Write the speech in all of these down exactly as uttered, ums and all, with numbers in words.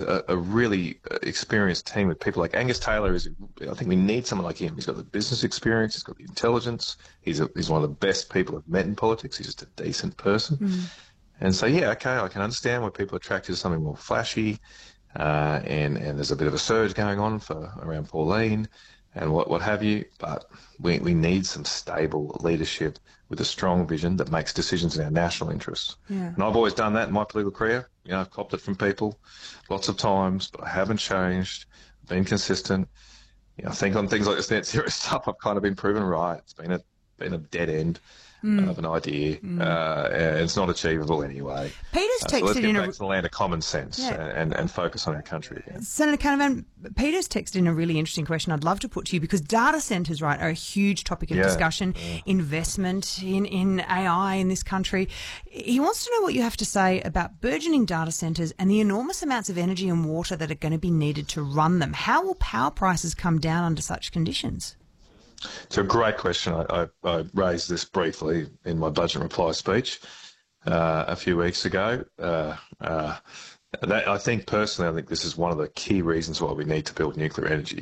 a, a really experienced team with people like Angus Taylor. Is I think we need someone like him. He's got the business experience. He's got the intelligence. He's a, he's one of the best people I've met in politics. He's just a decent person. Mm. And so, yeah, okay, I can understand why people are attracted to something more flashy. Uh, and, and there's a bit of a surge going on for around Pauline and what, what have you. But we, we need some stable leadership with a strong vision that makes decisions in our national interests. Yeah. And I've always done that in my political career. You know, I've copped it from people lots of times, but I haven't changed, been consistent. You know, I think on things like this net zero stuff, I've kind of been proven right. It's been a, been a dead end. Mm. Of an idea. Mm. Uh, it's not achievable anyway. Peter's uh, texted so let's get in back a... to the land of common sense yeah. and, and focus on our country again. Senator Canavan, Peter's texted in a really interesting question I'd love to put to you, because data centres, right, are a huge topic of yeah. discussion, yeah. investment in, in A I in this country. He wants to know what you have to say about burgeoning data centres and the enormous amounts of energy and water that are going to be needed to run them. How will power prices come down under such conditions? It's a great question. I, I, I raised this briefly in my budget reply speech uh, a few weeks ago. Uh, uh, that, I think personally, I think this is one of the key reasons why we need to build nuclear energy.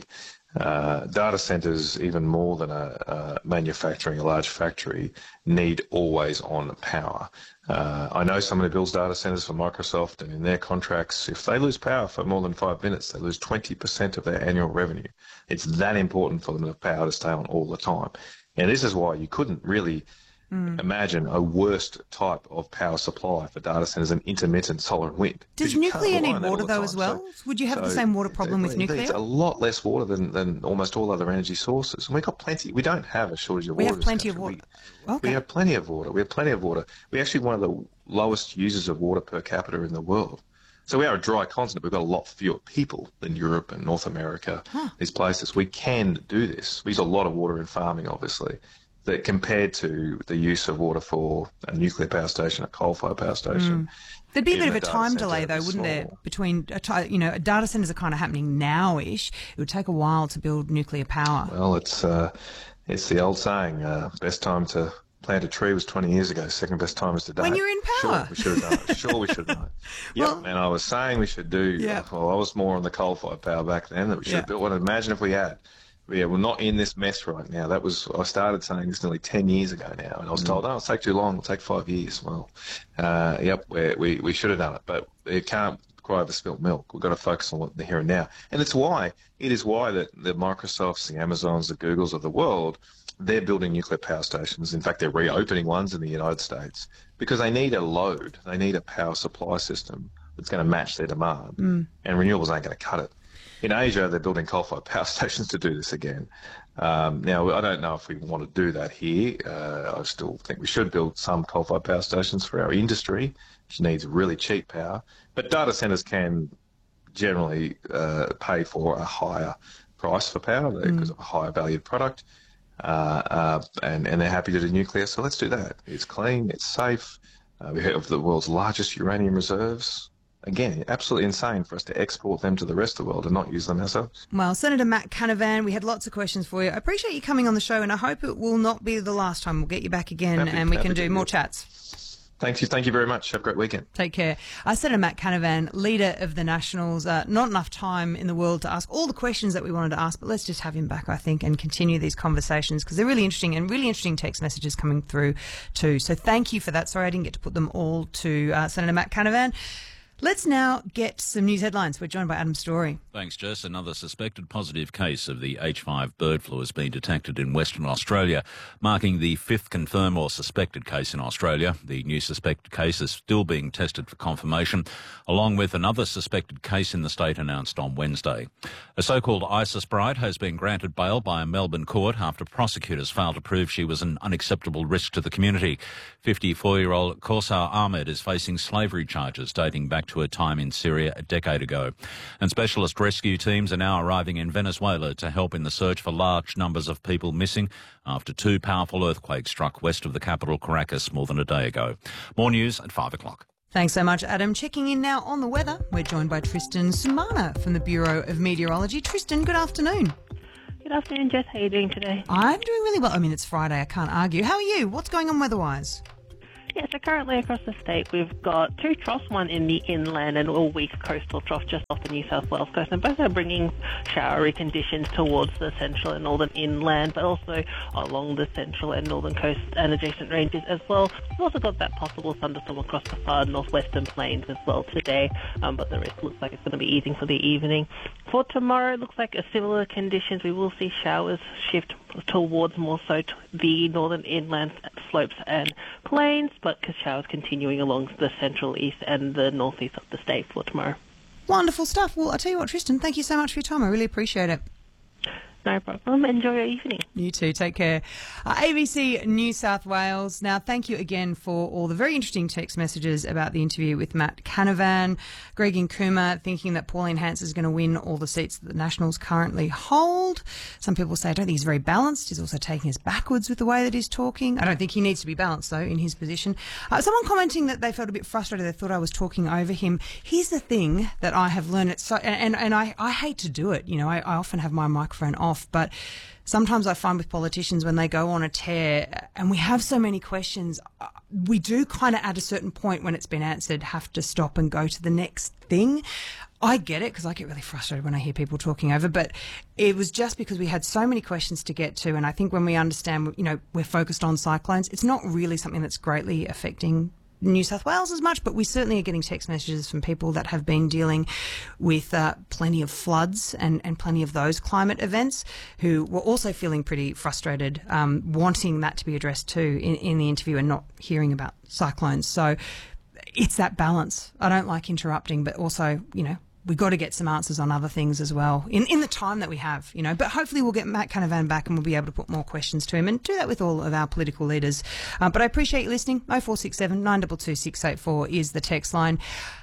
Uh, data centres, even more than a, a manufacturing a large factory, need always-on power. Uh, I know someone who builds data centres for Microsoft, and in their contracts, if they lose power for more than five minutes, they lose twenty percent of their annual revenue. It's that important for them to have power to stay on all the time. And this is why you couldn't really mm. imagine a worst type of power supply for data centres than intermittent solar and wind. Does nuclear need water, though, as well? So, Would you have so the same water problem with nuclear? It's a lot less water than, than almost all other energy sources. And we've got plenty. We don't have a shortage of we water. We have plenty of water. We, okay. we have plenty of water. We have plenty of water. We're actually one of the lowest users of water per capita in the world. So we are a dry continent. We've got a lot fewer people than Europe and North America, huh. these places. We can do this. We use a lot of water in farming, obviously, that compared to the use of water for a nuclear power station, a coal-fired power station. Mm. There'd be a bit of a time delay, though, wouldn't small. there, between, a t- you know, data centres are kind of happening now-ish. It would take a while to build nuclear power. Well, it's uh, it's the old saying, uh, best time to plant a tree was twenty years ago. Second best time is today. When you're in power. Sure, we should have done it. Sure, we should have done it. Yep, well, and I was saying we should do, yep. well, I was more on the coal-fired power back then, that we should yep. have built one. Imagine if we had. Yeah, we're not in this mess right now. That was, I started saying this nearly ten years ago now, and I was mm. told, oh, it'll take too long, it'll take five years. Well, uh, yep, we we we should have done it, but it can't cry over spilt milk. We've got to focus on the here and now. And it's why, it is why that the Microsofts, the Amazons, the Googles of the world, they're building nuclear power stations. In fact, they're reopening ones in the United States because they need a load. They need a power supply system that's going to match their demand, mm. and renewables ain't going to cut it. In Asia, they're building coal-fired power stations to do this again. Um, now, I don't know if we want to do that here. Uh, I still think we should build some coal-fired power stations for our industry, which needs really cheap power. But data centres can generally uh, pay for a higher price for power because mm. of a higher valued product, uh, uh, and, and they're happy to do nuclear. So let's do that. It's clean, it's safe. Uh, we have the world's largest uranium reserves. Again, absolutely insane for us to export them to the rest of the world and not use them ourselves. Well, Senator Matt Canavan, we had lots of questions for you. I appreciate you coming on the show, and I hope it will not be the last time. We'll get you back again, happy, and we can do more chats. Thank you. Thank you very much. Have a great weekend. Take care. Uh, Senator Matt Canavan, leader of the Nationals. Uh, not enough time in the world to ask all the questions that we wanted to ask, but let's just have him back, I think, and continue these conversations because they're really interesting and really interesting text messages coming through too. So thank you for that. Sorry I didn't get to put them all to uh, Senator Matt Canavan. Let's now get some news headlines. We're joined by Adam Story. Thanks, Jess. Another suspected positive case of the H five bird flu has been detected in Western Australia, marking the fifth confirmed or suspected case in Australia. The new suspected case is still being tested for confirmation, along with another suspected case in the state announced on Wednesday. A so-called ISIS bride has been granted bail by a Melbourne court after prosecutors failed to prove she was an unacceptable risk to the community. fifty-four-year-old Kaussar Ahmed is facing slavery charges dating back to her time in Syria a decade ago. And specialist rescue teams are now arriving in Venezuela to help in the search for large numbers of people missing after two powerful earthquakes struck west of the capital Caracas more than a day ago. More news at five o'clock. Thanks so much, Adam. Checking in now on the weather, we're joined by Tristan Sumana from the Bureau of Meteorology. Tristan, good afternoon. Good afternoon, Jess. How are you doing today? I'm doing really well. I mean, it's Friday. I can't argue. How are you? What's going on weather-wise? Yeah, so currently across the state we've got two troughs, one in the inland and a weak coastal trough just off the New South Wales coast, and both are bringing showery conditions towards the central and northern inland, but also along the central and northern coast and adjacent ranges as well. We've also got that possible thunderstorm across the far northwestern plains as well today, um, but the rest looks like it's going to be easing for the evening. For tomorrow, it looks like a similar conditions. We will see showers shift towards more so to the northern inland slopes and plains, but showers continuing along the central east and the northeast of the state for tomorrow. Wonderful stuff. Well, I'll tell you what, Tristan, thank you so much for your time. I really appreciate it. No problem. Enjoy your evening. You too. Take care. Uh, A B C New South Wales. Now, thank you again for all the very interesting text messages about the interview with Matt Canavan. Greg in Cooma thinking that Pauline Hanson is going to win all the seats that the Nationals currently hold. Some people say, I don't think he's very balanced. He's also taking us backwards with the way that he's talking. I don't think he needs to be balanced, though, in his position. Uh, someone commenting that they felt a bit frustrated. They thought I was talking over him. Here's the thing that I have learned. It's so, and, and I, I hate to do it. You know, I, I often have my microphone off. But sometimes I find with politicians when they go on a tear and we have so many questions, we do kind of at a certain point when it's been answered have to stop and go to the next thing. I get it because I get really frustrated when I hear people talking over, but it was just because we had so many questions to get to, and I think when we understand, you know, we're focused on cyclones, it's not really something that's greatly affecting New South Wales as much, but we certainly are getting text messages from people that have been dealing with uh, plenty of floods and, and plenty of those climate events who were also feeling pretty frustrated, um, wanting that to be addressed too in, in the interview and not hearing about cyclones. So it's that balance. I don't like interrupting, but also, you know, we've got to get some answers on other things as well in, in the time that we have, you know. But hopefully we'll get Matt Canavan back and we'll be able to put more questions to him and do that with all of our political leaders. Um, but I appreciate you listening. oh four six seven, nine two two, six eight four is the text line.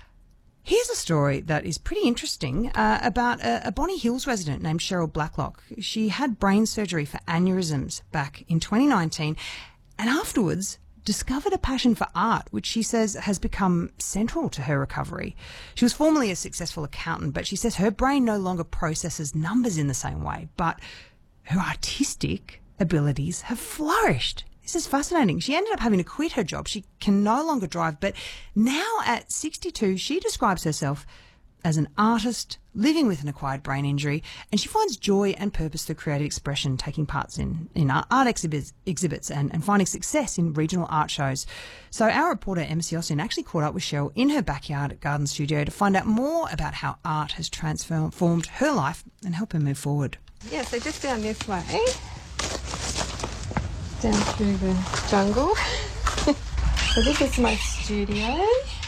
Here's a story that is pretty interesting uh, about a, a Bonny Hills resident named Cheryl Blacklock. She had brain surgery for aneurysms back in twenty nineteen and afterwards discovered a passion for art, which she says has become central to her recovery. She was formerly a successful accountant, but she says her brain no longer processes numbers in the same way, but her artistic abilities have flourished. This is fascinating. She ended up having to quit her job. She can no longer drive, but now at sixty-two, she describes herself as an artist living with an acquired brain injury, and she finds joy and purpose through creative expression, taking parts in, in art, art exhibits, exhibits and, and finding success in regional art shows. So our reporter, Emma Siosin, actually caught up with Cheryl in her backyard at Garden Studio to find out more about how art has transformed her life and help her move forward. Yeah, so just down this way, down through the jungle. So this is my studio.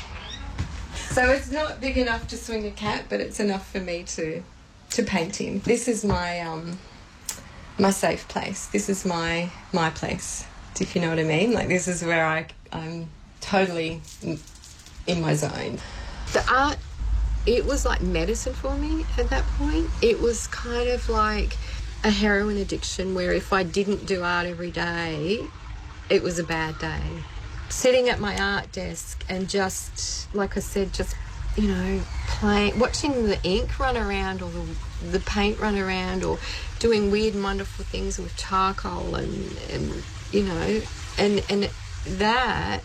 So it's not big enough to swing a cat, but it's enough for me to to paint in. This is my um my safe place. This is my my place, if you know what I mean. Like, this is where I I'm totally in, in my zone. The art, it was like medicine for me at that point. It was kind of like a heroin addiction where if I didn't do art every day, it was a bad day. Sitting at my art desk and just, like I said, just, you know, playing, watching the ink run around or the, the paint run around, or doing weird and wonderful things with charcoal and, and you know, and, and that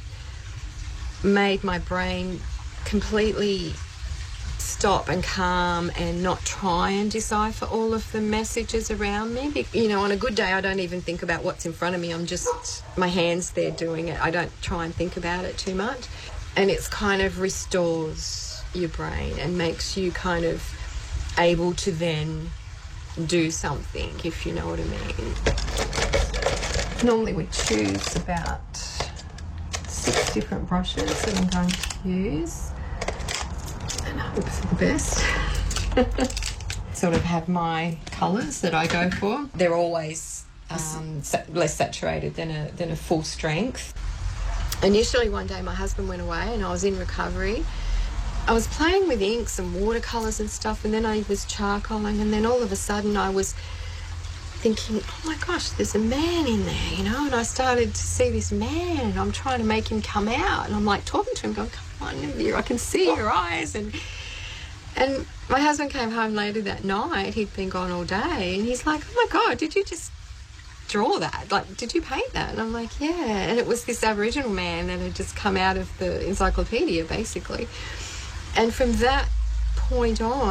made my brain completely stop and calm and not try and decipher all of the messages around me. You know, on a good day, I don't even think about what's in front of me. I'm just, my hand's there doing it. I don't try and think about it too much. And it's kind of restores your brain and makes you kind of able to then do something, if you know what I mean. Normally we choose about six different brushes that I'm going to use. And I hope for the best. Sort of have my colours that I go for. They're always um, less saturated than a than a full strength. Initially, one day my husband went away and I was in recovery. I was playing with inks and watercolours and stuff, and then I was charcoaling, and then all of a sudden I was thinking, oh my gosh, there's a man in there, you know, and I started to see this man and I'm trying to make him come out, and I'm like talking to him going, come on, I can see your eyes. And and my husband came home later that night, he'd been gone all day, and he's like, oh my God, did you just draw that? Like, did you paint that? And I'm like, yeah. And it was this Aboriginal man that had just come out of the encyclopedia, basically. And from that point on,